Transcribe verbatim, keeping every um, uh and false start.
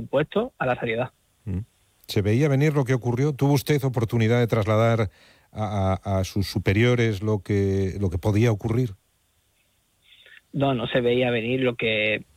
puesto a la seriedad. ¿Se veía venir lo que ocurrió? ¿Tuvo usted oportunidad de trasladar a, a, a sus superiores lo que, lo que podía ocurrir? No, no se veía venir lo que